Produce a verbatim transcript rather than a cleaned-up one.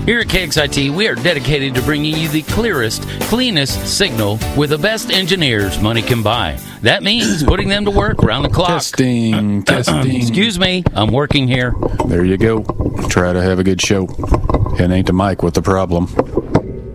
Here at K X I T, we are dedicated to bringing you the clearest, cleanest signal with the best engineers money can buy. That means putting them to work around the clock. Testing, testing. Excuse me, I'm working here. There you go. Try to have a good show. It ain't the mic with the problem.